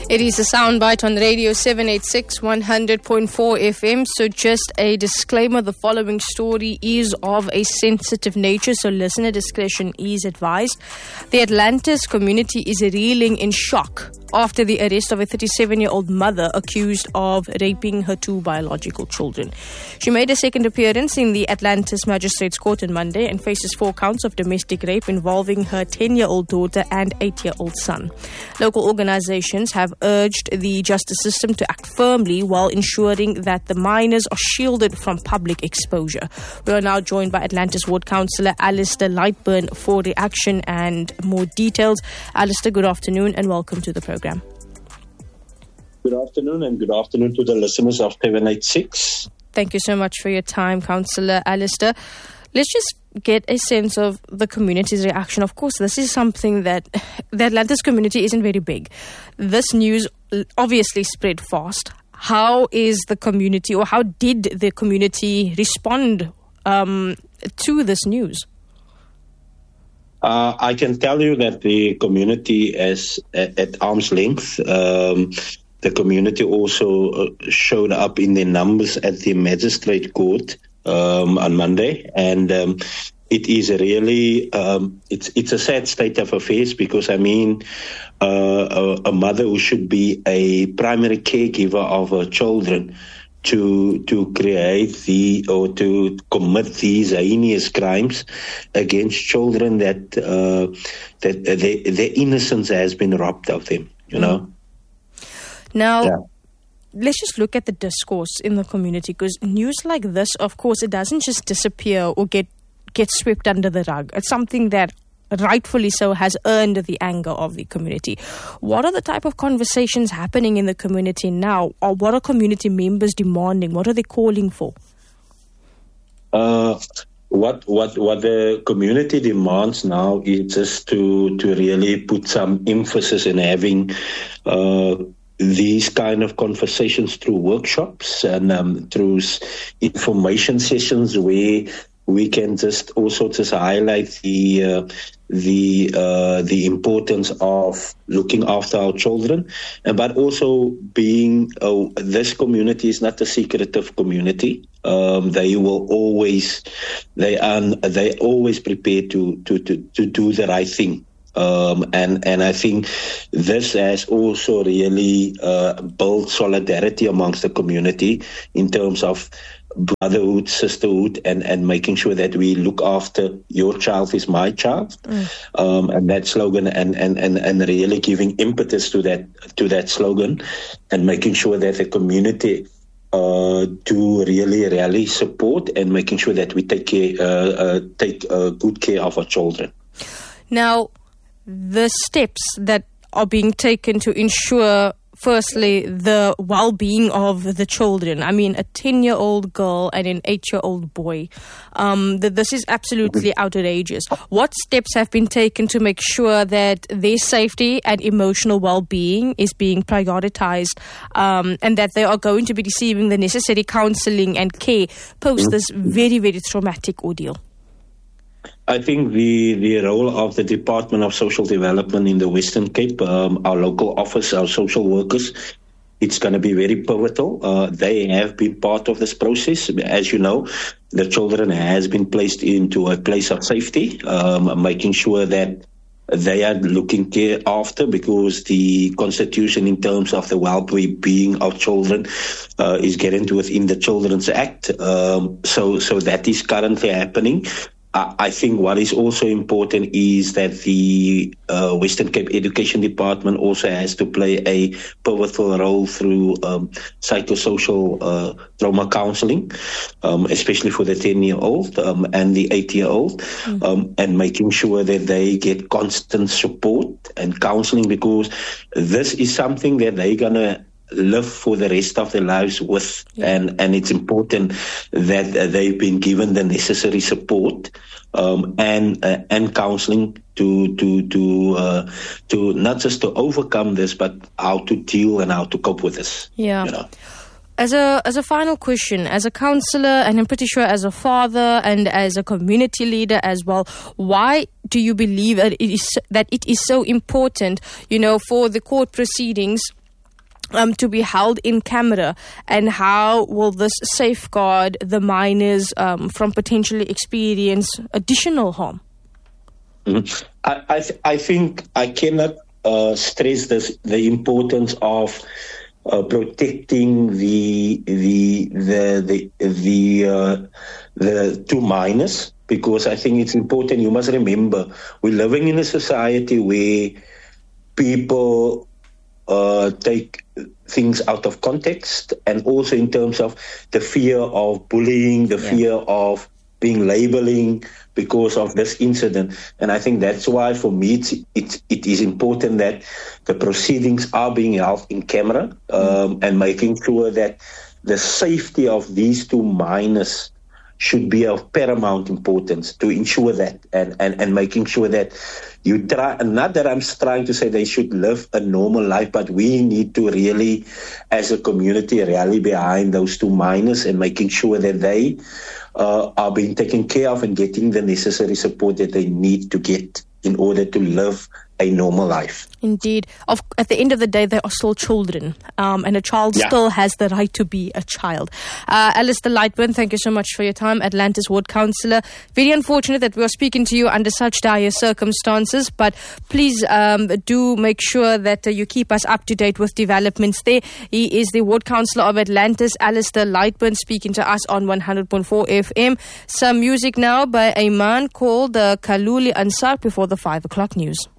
It is a soundbite on Radio 786 100.4 FM. So just a disclaimer, the following story is of a sensitive nature, so listener discretion is advised. The Atlantis community is reeling in shock after the arrest of a 37-year-old mother accused of raping her two biological children. She made a second appearance in the Atlantis Magistrates Court on Monday and faces 4 counts of domestic rape involving her 10-year-old daughter and 8-year-old son. Local organizations have urged the justice system to act firmly while ensuring that the minors are shielded from public exposure. We are now joined by Atlantis Ward Councillor Alistair Lightburn for reaction and more details. Alistair, good afternoon and welcome to the program. Good afternoon, and good afternoon to the listeners of 786. Thank you so much for your time, Councillor Alistair. Let's just get a sense of the community's reaction. Of course, this is something that the Atlantis community isn't very big. This news obviously spread fast. How is the community, or how did the community respond to this news? I can tell you that the community is at arm's length. The community also showed up in their numbers at the magistrate court on Monday, and it is really it's a sad state of affairs, because I mean a mother who should be a primary caregiver of her children to create to commit these heinous crimes against children that their innocence has been robbed of them, you know. Now, let's just look at the discourse in the community, because news like this, of course, it doesn't just disappear or get swept under the rug. It's something that rightfully so has earned the anger of the community. What are the type of conversations happening in the community now, or what are community members demanding? What are they calling for? What the community demands now is just to really put some emphasis in having these kind of conversations through workshops and through information sessions where we can just also just highlight the importance of looking after our children, but also being this community is not a secretive community. They always prepared to do the right thing. And I think this has also really built solidarity amongst the community in terms of brotherhood, sisterhood, and making sure that we look after your child is my child, and that slogan, and really giving impetus to that slogan, and making sure that the community do really support, and making sure that we take good care of our children. Now, the steps that are being taken to ensure, firstly, the well-being of the children. I mean, a 10-year-old girl and an 8-year-old boy. This is absolutely outrageous. What steps have been taken to make sure that their safety and emotional well-being is being prioritized, and that they are going to be receiving the necessary counseling and care post this very, very traumatic ordeal? I think the role of the Department of Social Development in the Western Cape, our local office, our social workers, it's going to be very pivotal. They have been part of this process. As you know, the children has been placed into a place of safety, making sure that they are looking care after, because the Constitution in terms of the well-being of children is guaranteed within the Children's Act. So that is currently happening. I think what is also important is that the Western Cape Education Department also has to play a pivotal role through psychosocial trauma counseling, especially for the 10-year-old and the 8-year-old, and making sure that they get constant support and counseling, because this is something that they're going to live for the rest of their lives with, and it's important that they've been given the necessary support and counseling to not just to overcome this, but how to deal and how to cope with this. Yeah. You know? As a final question, as a counsellor, and I'm pretty sure as a father and as a community leader as well, why do you believe that it is so important, for the court proceedings to be held in camera, and how will this safeguard the minors from potentially experience additional harm? I think I cannot stress the importance of protecting the two minors, because I think it's important. You must remember, we're living in a society where people take things out of context, and also in terms of the fear of bullying, the fear of being labeling because of this incident. And I think that's why, for me, it is important that the proceedings are being held in camera, and making sure that the safety of these two minors should be of paramount importance, to ensure that, and making sure that you try, not that I'm trying to say they should live a normal life, but we need to really, as a community, rally behind those two minors and making sure that they are being taken care of and getting the necessary support that they need to get in order to live a normal life. Indeed. At the end of the day, they are still children, and a child still has the right to be a child. Alistair Lightburn, thank you so much for your time, Atlantis Ward Councillor. Very unfortunate that we are speaking to you under such dire circumstances, but please do make sure that you keep us up to date with developments there. He is the Ward Councillor of Atlantis, Alistair Lightburn, speaking to us on 100.4 FM. Some music now by a man called Kaluli Ansar before the 5 o'clock news.